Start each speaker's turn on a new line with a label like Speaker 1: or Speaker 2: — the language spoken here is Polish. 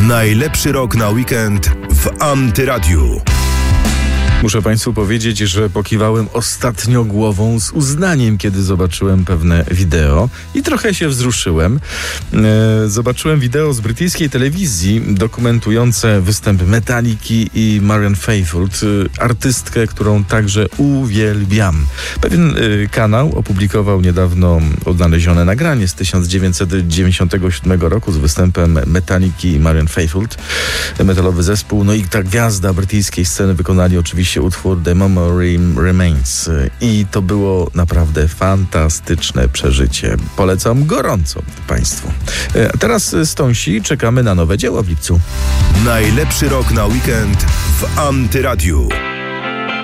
Speaker 1: Najlepszy rok na weekend w Antyradiu.
Speaker 2: Muszę Państwu powiedzieć, że pokiwałem ostatnio głową z uznaniem, kiedy zobaczyłem pewne wideo i trochę się wzruszyłem. Zobaczyłem wideo z brytyjskiej telewizji dokumentujące występ Metaliki i Marianne Faithfull, artystkę, którą także uwielbiam. Pewien kanał opublikował niedawno odnalezione nagranie z 1997 roku z występem Metaliki i Marianne Faithfull. Metalowy zespół, no i ta gwiazda brytyjskiej sceny wykonali oczywiście utwór The Memory Remains i to było naprawdę fantastyczne przeżycie. Polecam gorąco Państwu. A teraz stąsi, czekamy na nowe dzieło w lipcu.
Speaker 1: Najlepszy rok na weekend w Antyradiu.